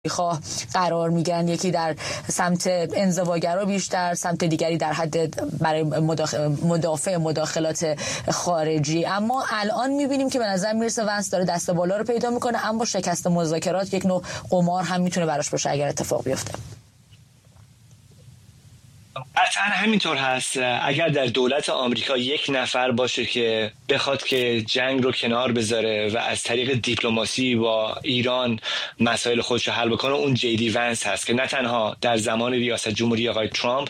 خواه قرار میگن، یکی در سمت انزواگرا بیشتر، سمت دیگری در حد برای مدافع مداخلات خارجی. اما الان میبینیم که به نظر میرسه ونس داره دست بالا رو پیدا میکنه، اما شکست مذاکرات یک نوع قمار هم میتونه براش باشه اگر اتفاق بیفته. قطعا همینطور هست. اگر در دولت آمریکا یک نفر باشه که بخواد که جنگ رو کنار بذاره و از طریق دیپلماسی با ایران مسائل خودش رو حل بکنه، اون جی دی ونس هست که نه تنها در زمان ریاست جمهوری آقای ترامپ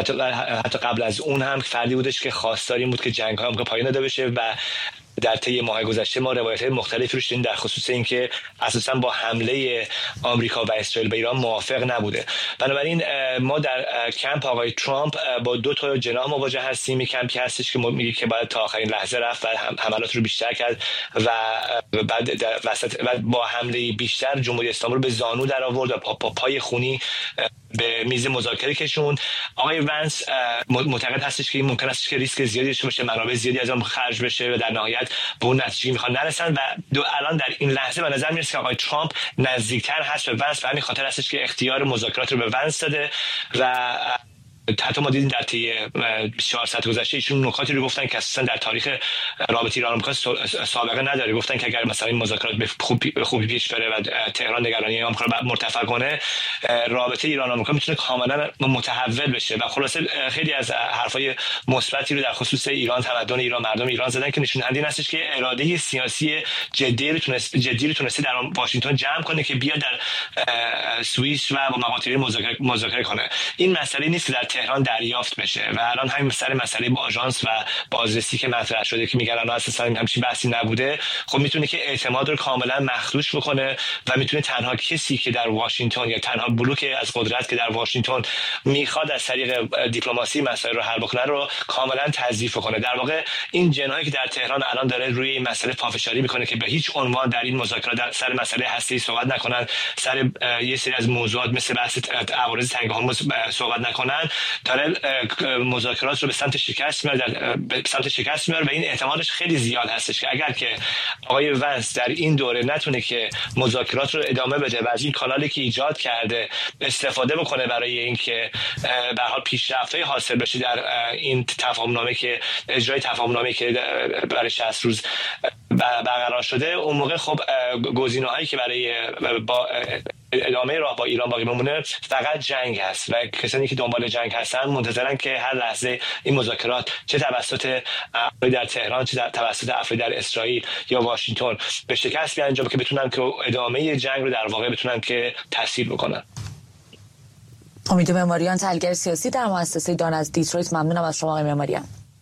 حتی قبل از اون هم فردی بودش که خواستار این بود که جنگ ها آمریکا پایان داده بشه و در طی ماه گذشته ما روایت‌های مختلفی رو شنیدیم در خصوص اینکه اساساً با حمله آمریکا و اسرائیل به ایران موافق نبوده. بنابراین ما در کمپ آقای ترامپ با دو تا جناح مواجه هستیم. یک کمپی هستش که میگه که باید تا آخرین لحظه رفت و حملات رو بیشتر کرد و بعد با حمله بیشتر جمهوری اسلامی رو به زانو در آورد و پای خونی به میز مذاکره کشوند. آقای ونس معتقد هستش که این ممکن است که ریسک زیادی داشته باشه، منابع زیادی از اون خرج بشه و در نهایت به اون نتیجه میخوان نرسن و الان در این لحظه به نظر میرسه که آقای ترامپ نزدیکتر هست به ونس و همین خاطر هستش که اختیار مذاکرات رو به ونس داده و حتی ما دیدیم در طی 24 ساعت گذشته ایشون نکاتی رو گفتن که اساسا در تاریخ رابطه ایران آمریکا سابقه نداره. گفتن که اگر مثلا این مذاکرات به خوبی پیش بره و تهران نگرانی آمریکا رو مرتفع کنه، رابطه ایران آمریکا میتونه کاملا متحول بشه و خلاصه خیلی از حرفای مثبتی رو در خصوص ایران، تمدن ایران، مردم ایران زدن که نشون دهنده هستش که اراده سیاسی جدی رو تونسته در واشنگتن جمع کنه که بیاد در سوئیس و با مقاطعه مذاکره کنه. این مسئله نیست که در تهران دریافت بشه و الان همین مسئله با آژانس و بازرسی که مطرح شده که میگن الان اساسا همچین بحثی نبوده، خب میتونه که اعتماد رو کاملا مخدوش بکنه و میتونه تنها کسی که در واشنگتن یا تنها بلوک از قدرت که در واشنگتن میخواد از طریق دیپلماسی مسائل رو حل بکنه رو کاملا تضعیف کنه. در واقع این جناحی که در تهران الان داره روی این مسئله پافشاری میکنه که به هیچ عنوان در این مذاکرات سر مسئله هسته‌ای صحبت نکنن، سر یه سری از موضوعات مثل بحث عوارض تنگ هرمز صحبت نکنن، داره مذاکرات رو به سمت شکست میاره و این احتمالش خیلی زیاد هستش که اگر که آقای ونس در این دوره نتونه که مذاکرات رو ادامه بده و از این کانالی که ایجاد کرده استفاده بکنه برای اینکه به هر حال پیشرفت‌های حاصل بشه در این تفاهم‌نامه که اجرای تفاهم‌نامه که برای 60 روز برقرار شده، اون موقع خب گزینه‌هایی که برای با ادامه راه با ایران باقی بمونه فقط جنگ هست و کسانی که دنبال جنگ هستن منتظرن که هر لحظه این مذاکرات چه توسط افراد در تهران چه توسط افراد در اسرائیل یا واشنگتن به شکست بیانجام که بتونن که ادامه جنگ رو در واقع بتونن که تسهیل بکنن. امید معماریان، تحلیلگر سیاسی در مؤسسه دان از دیترویت، ممنونم از شما آقای معماریان.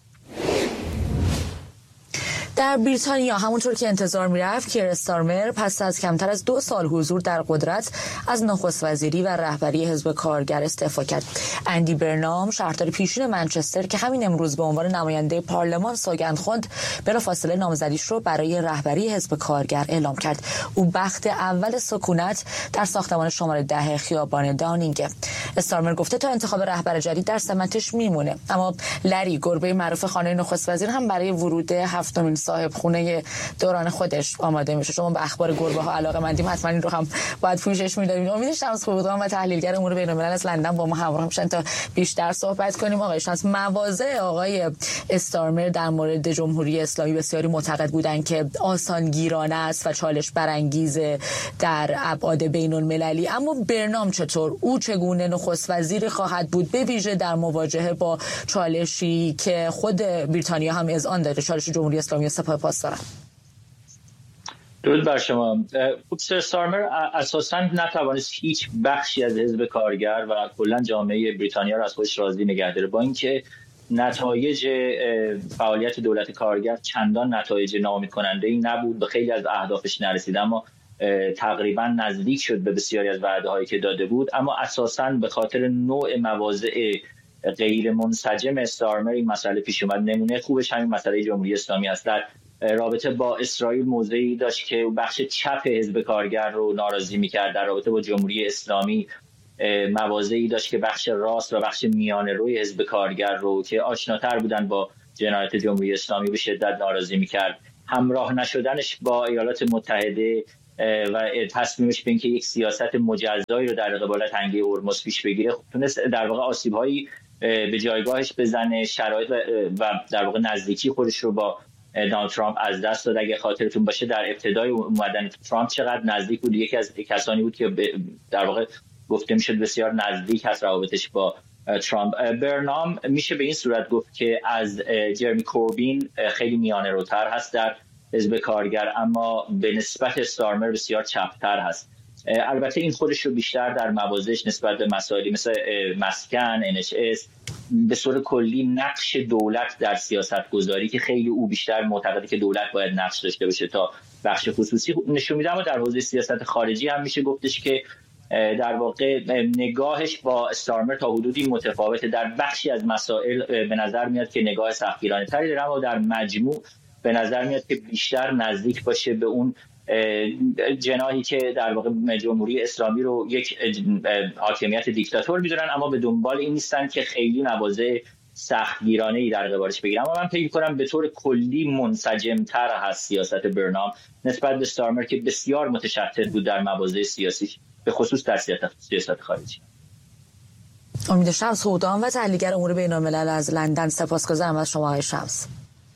در بریتانیا همونطور که انتظار میرفت، کیر استارمر پس از کمتر از 2 سال حضور در قدرت از نخست وزیری و رهبری حزب کارگر استعفا کرد. اندی برنام، شهردار پیشین منچستر که همین امروز به عنوان نماینده پارلمان سوگند خوند، بلافاصله نامزدیش رو برای رهبری حزب کارگر اعلام کرد. او بخت اول سکونت در ساختمان شماره 10 خیابان داونینگ. استارمر گفته تا انتخاب رهبر جدید در سمتش میمونه، اما لری، گربه معروف خانه نخست وزیر، هم برای ورود 7مین صاحب خونه دوران خودش آماده میشه. شما به اخبار گربه ها علاقه‌مندیم، حتما این رو هم باید پوشش میدید. امید شمس خوبودان و تحلیلگر امور بین‌الملل از لندن با ما همراه میشن تا بیشتر صحبت کنیم. آقای شمس، مواضع آقای استارمر در مورد جمهوری اسلامی بسیاری معتقد بودن که آسانگیرانه است و چالش برانگیزه در ابعاد بین‌المللی، اما برنام چطور؟ او چگونه نخست وزیری خواهد بود، به ویژه در مواجهه با چالشی که خود بریتانیا هم اذعان داده، چالش جمهوری اسلامی سپاه پاسداران؟ درود بر شما. سر استارمر اساساً نتوانست هیچ بخشی از حزب کارگر و کلا جامعه بریتانیا را از خودش راضی نگه داره، با اینکه نتایج فعالیت دولت کارگر چندان نتایج ناامید کننده‌ای نبود، به خیلی از اهدافش نرسید، اما تقریبا نزدیک شد به بسیاری از وعده‌هایی که داده بود. اما اساساً به خاطر نوع مواضع غیر منسجم استارمر این مسئله پیش اومد. نمونه خوبش همین مسئله جمهوری اسلامی است. در رابطه با اسرائیل موضعی داشت که بخش چپ حزب کارگر رو ناراضی می‌کرد. در رابطه با جمهوری اسلامی مواضعی داشت که بخش راست و بخش میانه روی حزب کارگر رو که آشناتر بودن با جنایت جمهوری اسلامی به شدت ناراضی می‌کرد. همراه نشدنش با ایالات متحده و تصمیمش به اینکه یک سیاست مجزایی رو در قبال تنگه هرمز پیش بگیره، تونست در واقع آسیب‌هایی به جایگاهش بزنه، شرایط و در واقع نزدیکی خودش رو با دونالد ترامپ از دست داد. اگه خاطرتون باشه در ابتدای اومدن ترامپ چقدر نزدیک بود، یکی از کسانی بود که در واقع گفته میشد بسیار نزدیک هست روابطش با ترامپ. برنام میشه به این صورت گفت که از جرمی کوربین خیلی میانه روتر هست در حزب کارگر، اما به نسبت استارمر بسیار چپتر هست. البته این خودش رو بیشتر در موازش نسبت به مسائلی مثل مسکن، NHS، به صورت کلی نقش دولت در سیاست گذاری که خیلی او بیشتر معتقده که دولت باید نقش داشته باشه تا بخش خصوصی نشون میده. اما در حوزه سیاست خارجی هم میشه گفتش که در واقع نگاهش با استارمر تا حدودی متفاوته. در بخشی از مسائل به نظر میاد که نگاه سختگیرانه تری داره، اما در مجموع به نظر میاد که بیشتر نزدیک باشه به اون جناحی که در واقع جمهوری اسلامی رو یک حاکمیت دیکتاتور میدونن، اما به دنبال این نیستن که خیلی مواضع سختگیرانه‌ای در قبالش بگیرن. اما من فکر می‌کنم به طور کلی منسجم‌تر هست سیاست برنام نسبت به استارمر که بسیار متشتت بود در مواضع سیاسی، به خصوص در سیاست خارجی. امید شمس، هودان و تحلیلگر امور بین‌الملل از لندن، سپاسگزارم از شما آقای شمس.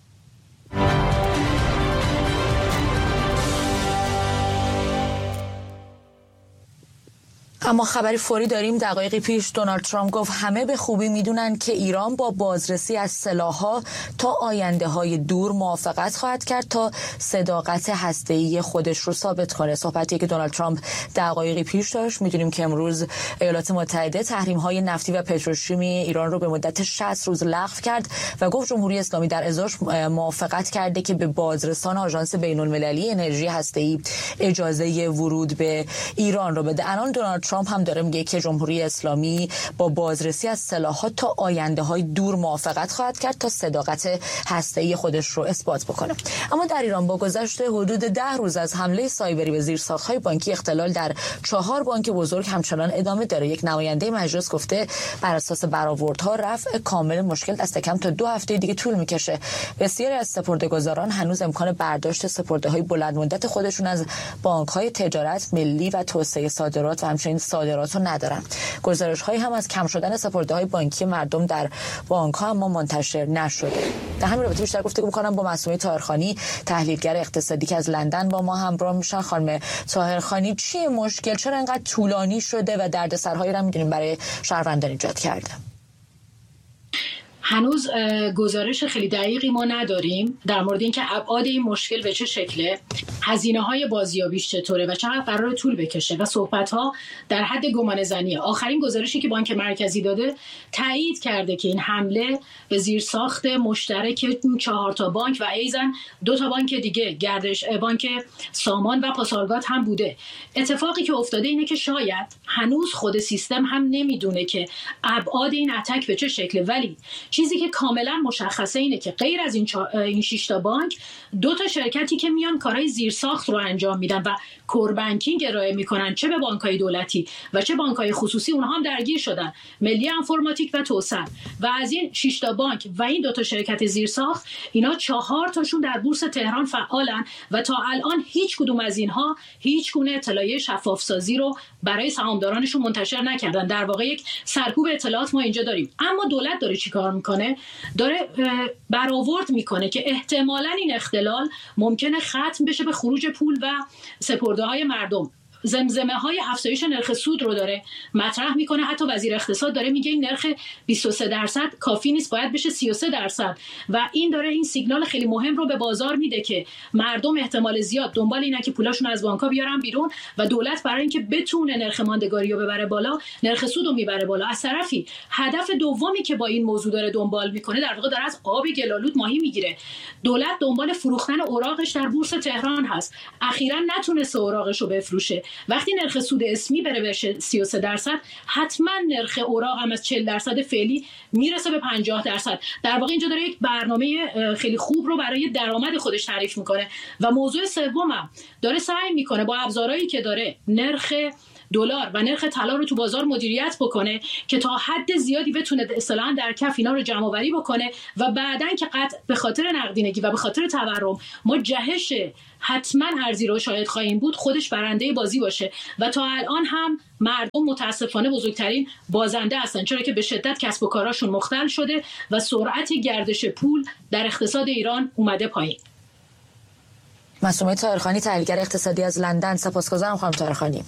اما خبری فوری داریم. دقایقی پیش دونالد ترامپ گفت همه به خوبی میدونن که ایران با بازرسی از سلاح‌ها تا آینده‌های دور موافقت خواهد کرد تا صداقت هسته‌ای خودش رو ثابت کنه. صحبتی که دونالد ترامپ دقایقی پیش داشت. میدونیم که امروز ایالات متحده تحریم‌های نفتی و پتروشیمی ایران رو به مدت 60 روز لغو کرد و گفت جمهوری اسلامی در ازاش موافقت کرده که به بازرسان آژانس بین‌المللی انرژی هسته‌ای اجازه ورود به ایران رو بده. الان دونالد ترامپ هم داره میگه که جمهوری اسلامی با بازرسی از سلاح‌ها تا آینده‌های دور موافقت خواهد کرد تا صداقت هسته‌ای خودش رو اثبات بکنه. اما در ایران با گذشت حدود 10 روز از حمله سایبری به زیرساخت‌های بانکی، اختلال در 4 بانک بزرگ همچنان ادامه داره. یک نماینده مجلس گفته بر اساس برآوردها رفع کامل مشکل دست کم تا 2 هفته دیگه طول میکشه. بسیاری از سپرده‌گذاران هنوز امکان برداشت سپرده‌های بلند مدت خودشون از بانک‌های تجارت ملی و توسعه صادرات و همچنین صادرات رو ندارن. گزارش‌هایی هم از کم شدن سپرده‌های بانکی مردم در بانک‌ها اما منتشر نشده. در همین رابطه بیشتر گفتگو می‌کنم با معصومه طاهرخانی، تحلیلگر اقتصادی که از لندن با ما همراه میشن. خانم طاهرخانی، چیه مشکل؟ چرا اینقدر طولانی شده و دردسرهایی رو می‌دونیم برای شهروندان ایجاد کرده؟ هنوز گزارش خیلی دقیقی ما نداریم در مورد اینکه ابعاد این مشکل به چه شکله، هزینه‌های بازیابیش چطوره و چقدر قرار طول بکشه و صحبت‌ها در حد گمانه‌زنیه. آخرین گزارشی که بانک مرکزی داده تایید کرده که این حمله به زیرساخت مشترک 4 تا بانک و ایزن 2 تا بانک دیگه، گردش بانک سامان و پاسارگاد هم بوده. اتفاقی که افتاده اینه که شاید هنوز خود سیستم هم نمیدونه که ابعاد این اتک به چه شکله، ولی چیزی که کاملا مشخصه اینه که غیر از این 6 تا بانک، 2 تا شرکتی که میان کارهای زیرساخت رو انجام میدن و کور بانکینگ ارائه میکنن، چه به بانک‌های دولتی و چه بانک‌های خصوصی، اونها هم درگیر شدن، ملی انفرماتیک و توسن. و از این 6 تا بانک و این 2 تا شرکت زیرساخت، اینا 4 تاشون در بورس تهران فعالن و تا الان هیچ کدوم از اینها هیچ گونه اطلاعیه شفاف سازی رو برای سهامدارانشون منتشر نکردن. در واقع یک سرکوب اطلاعات ما اینجا داریم. اما دولت داره چیکار میکنه؟ داره برآورد میکنه که احتمالاً این اختلال ممکنه ختم بشه به خروج پول و سپرده‌های مردم. زمزمه های افزایش نرخ سود رو داره مطرح میکنه. حتی وزیر اقتصاد داره میگه این نرخ 23% کافی نیست، باید بشه 33%. و این داره این سیگنال خیلی مهم رو به بازار میده که مردم احتمال زیاد دنبال اینه که پولاشون از بانک‌ها بیارن بیرون و دولت برای اینکه بتونه نرخ ماندگاری رو ببره بالا، نرخ سود رو میبره بالا. از طرفی هدف دومی که با این موضوع داره دنبال میکنه، در واقع داره از آب گلالود ماهی میگیره. دولت دنبال فروختن اوراقش در بورس تهران هست. اخیراً نتونسته اوراقش رو بفروشه. وقتی نرخ سود اسمی بره بشه 33%، حتما نرخ اوراق هم از 40% فعلی میرسه به 50%. در واقع اینجا داره یک برنامه خیلی خوب رو برای درآمد خودش تعریف میکنه. و موضوع سومم داره سعی میکنه با ابزارهایی که داره نرخ دلار و نرخ طلا رو تو بازار مدیریت بکنه که تا حد زیادی بتونه اصطلاحاً در کف اینا رو جمع آوری بکنه و بعدن که قطع به خاطر نقدینگی و به خاطر تورم ما جهش حتما ارزی رو شاهد خواهیم بود، خودش برنده بازی باشه. و تا الان هم مردم متاسفانه بزرگترین بازنده هستن، چرا که به شدت کسب و کاراشون مختل شده و سرعت گردش پول در اقتصاد ایران اومده پایین. معصومه طاهرخانی، تحلیلگر اقتصادی از لندن. سپاسگزارم خانم طاهرخانی.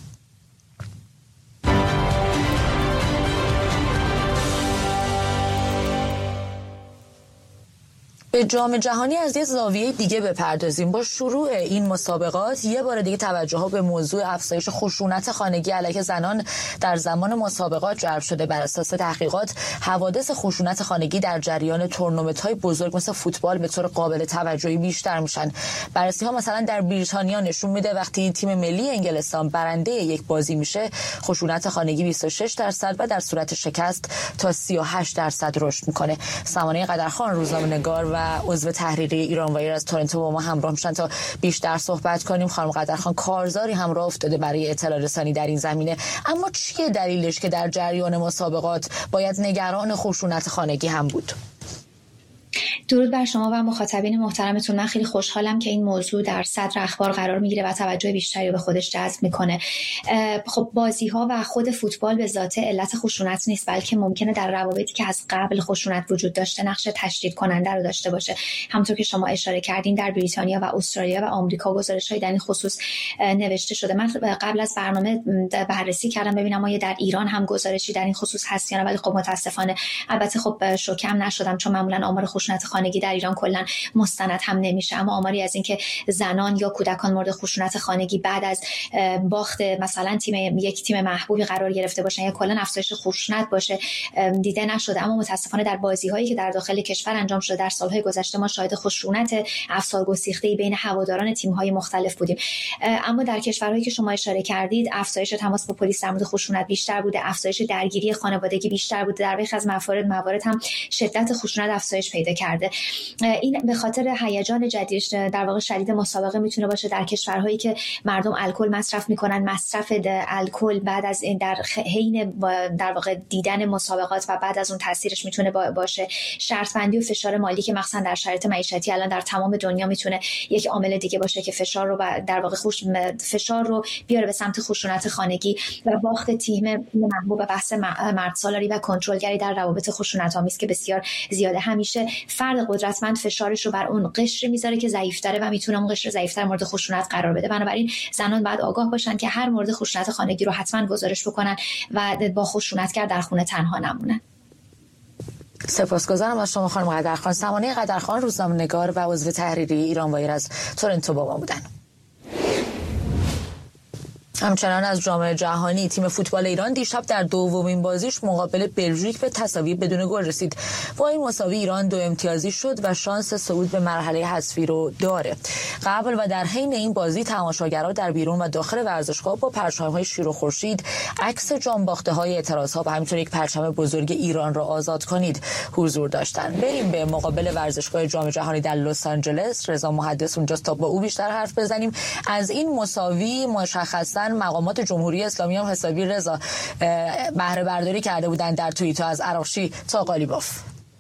به جام جهانی از یه زاویه دیگه بپردازیم. با شروع این مسابقات یه بار دیگه توجه به موضوع افزایش خشونت خانگی علیه زنان در زمان مسابقات جلب شده. بر اساس تحقیقات حوادث خشونت خانگی در جریان تورنمنت‌های بزرگ مثل فوتبال به طور قابل توجهی بیشتر میشن. بررسی‌ها مثلا در بریتانیا نشون میده وقتی تیم ملی انگلستان برنده یک بازی میشه، خشونت خانگی 26% و در صورت شکست تا 38% رشد میکنه. سمانه قدرخان، روزنامه‌نگار و عضو تحریریه ایرانوایر از تورنتو با ما همراه میشن تا بیشتر صحبت کنیم. خانم قدرخان، کارزاری هم راه افتاده برای اطلاع رسانی در این زمینه، اما چیه دلیلش که در جریان مسابقات باید نگران خشونت خانگی هم بود؟ درود بر شما و مخاطبین محترمتون. من خیلی خوشحالم که این موضوع در صدر اخبار قرار میگیره و توجه بیشتری رو به خودش جذب میکنه. خب بازی‌ها و خود فوتبال به ذات علت خشونت نیست، بلکه ممکنه در روابطی که از قبل خشونت وجود داشته نقش تشدید کننده رو داشته باشه. همونطور که شما اشاره کردین در بریتانیا و استرالیا و آمریکا گزارش‌هایی در این خصوص نوشته شده. من قبل از برنامه بررسی کردم ببینم آیا در ایران هم گزارشی در این خصوص هست یا نه، ولی خب متاسفانه البته خب شوکم نشدم، چون معمولا آمار خشونت خانگی در ایران کلا مستند هم نمیشه، اما آماری از اینکه زنان یا کودکان مورد خشونت خانگی بعد از باخت مثلا یک تیم محبوبی قرار گرفته باشن یا کلا افزایش خشونت باشه دیده نشده. اما متاسفانه در بازی‌هایی که در داخل کشور انجام شده در سال‌های گذشته ما شاهد خشونت افسارگسیخته‌ای بین هواداران تیم‌های مختلف بودیم. اما در کشورهایی که شما اشاره کردید افزایش تماس با پلیس در مورد خشونت بیشتر بوده، افزایش درگیری خانوادگی بیشتر بوده، در برخی از موارد هم شدت خشونت افزایش پیدا کرده. این به خاطر هیجان جدید در واقع شدید مسابقه میتونه باشه در کشورهایی که مردم الکل مصرف میکنن. مصرف الکل بعد از این در حین در واقع دیدن مسابقات و بعد از اون تاثیرش میتونه باشه. شرط بندی و فشار مالی که مثلا در شرایط معیشتی الان در تمام دنیا میتونه یک عامل دیگه باشه که فشار رو در واقع فشار رو بیاره به سمت خشونت خانگی و باخت تیم محبوب و بحث مردسالاری و کنترلگری در روابط خشونت‌آمیز که بسیار زیاده. همیشه فرد قدرتمند فشارش رو بر اون قشر میذاره که ضعیف‌تره و میتونه اون قشر ضعیف‌تر مورد خشونت قرار بده. بنابراین زنان باید آگاه باشن که هر مورد خشونت خانگی رو حتما گزارش بکنن و با خشونتگر در خونه تنها نمونن. سپاسگزارم از شما خانم قدرخان. سمانه قدرخان، روزنامه‌نگار و عضو تحریری ایرانوایر از تورنتو با ما بودن. همچنان از جام جهانی تیم فوتبال ایران دیشب در دومین بازیش مقابل بلژیک به تساوی بدون گل رسید. با این مساوی ایران 2 امتیازی شد و شانس صعود به مرحله حذفی رو داره. قبل و در حین این بازی تماشاگرها در بیرون و داخل ورزشگاه با پرچم‌های شیر و خورشید، عکس جانباخته‌های اعتراض‌ها و همینطور یک پرچم بزرگ ایران را آزاد کنید حضور داشتن. بریم به مقابل ورزشگاه جام جهانی در لس آنجلس. رضا محدث اونجاست تا با او بیشتر حرف بزنیم. از این مساوی مشخصاً مقامات جمهوری اسلامی هم حسابی رضا بهره برداری کرده بودند در توییتر از عراقچی تا قالیباف.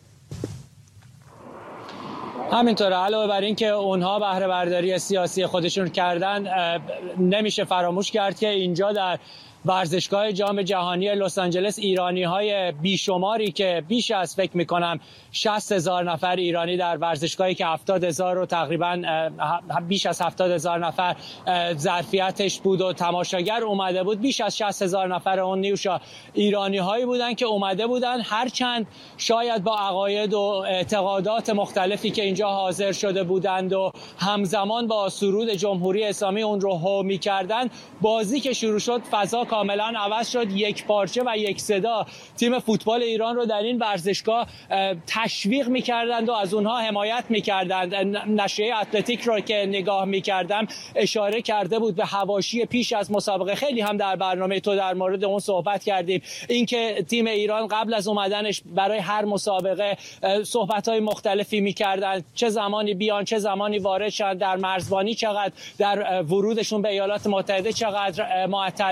همینطوره. علاوه بر این که اونها بهره برداری سیاسی خودشون کردن، نمیشه فراموش کرد که اینجا در ورزشگاه جام جهانی لس آنجلس ایرانی‌های بیشماری که بیش از فکر می‌کنم 60,000 نفر ایرانی در ورزشگاهی که 70,000 رو تقریباً بیش از 70,000 نفر ظرفیتش بود و تماشاگر اومده بود، بیش از 60,000 نفر اون نیوشا ایرانی‌هایی بودن که اومده بودن، هرچند شاید با عقاید و اعتقادات مختلفی که اینجا حاضر شده بودند و همزمان با سرود جمهوری اسلامی اون رو هو می‌کردن. بازی که شروع شد فضا کاملا عوض شد. یک پارچه و یک صدا تیم فوتبال ایران رو در این ورزشگاه تشویق می‌کردند و از اونها حمایت می‌کردند. نشریه اتلتیک رو که نگاه می‌کردم اشاره کرده بود به حواشی پیش از مسابقه. خیلی هم در برنامه تو در مورد اون صحبت کردیم، اینکه تیم ایران قبل از اومدنش برای هر مسابقه صحبت‌های مختلفی می‌کردند، چه زمانی بیان چه زمانی وارد شدن، در مرزبانی چقدر، در ورودشون به ایالات متحده چقدر معطل بشن.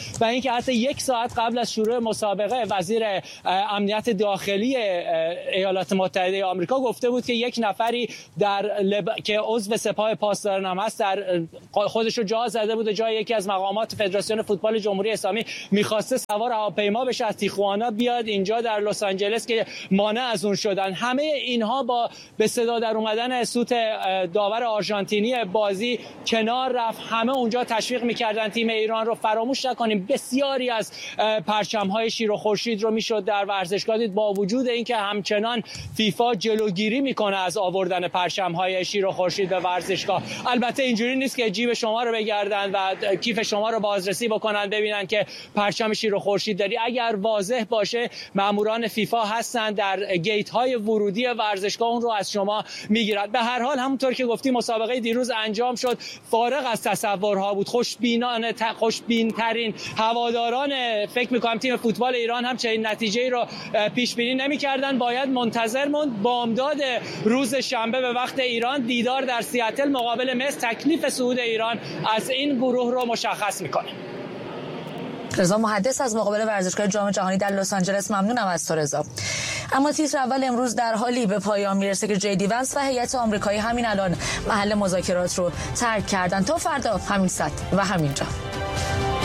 و اینکه حتی یک ساعت قبل از شروع مسابقه وزیر امنیت داخلی ایالات متحده آمریکا گفته بود که یک نفری که عضو سپاه پاسداران است در خودش رو جا زده بود جای یکی از مقامات فدراسیون فوتبال جمهوری اسلامی، می‌خواسته سوار هواپیما بشه از تیخوانا بیاد اینجا در لس آنجلس که مانع از اون شدن. همه اینها با به صدا در اومدن سوت داور آرژانتینی بازی کنار رفت. همه اونجا تشویق می‌کردن تیم ایران رو. فراموش نکنیم بسیاری از پرچم‌های شیر و خورشید رو میشد در ورزشگاه دید، با وجود اینکه همچنان فیفا جلوگیری میکنه از آوردن پرچم‌های شیر و خورشید به ورزشگاه. البته اینجوری نیست که جیب شما رو بگردن و کیف شما رو بازرسی بکنن ببینن که پرچم شیر و خورشید داری. اگر واضح باشه ماموران فیفا هستن در گیت های ورودی ورزشگاه اون رو از شما میگیرن. به هر حال همونطور که گفتی مسابقه دیروز انجام شد فارغ از تصورها بود. خوشبین ترین هواداران فکر می‌کنم تیم فوتبال ایران هم چنین نتیجه‌ای رو پیش بینی نمی‌کردن. باید منتظر موند بامداد روز شنبه به وقت ایران دیدار در سیاتل مقابل مصر تکلیف صعود ایران از این گروه رو مشخص می‌کنه. رضا محدث از مقابل ورزشگاه جام جهانی در لس آنجلس، ممنونم از تو رضا. اما تیتر اول امروز در حالی به پایان میرسه که جی دی ونس و هیئت آمریکایی همین الان محل مذاکرات رو ترک کردن. تا فردا همین ساعت و همین جا.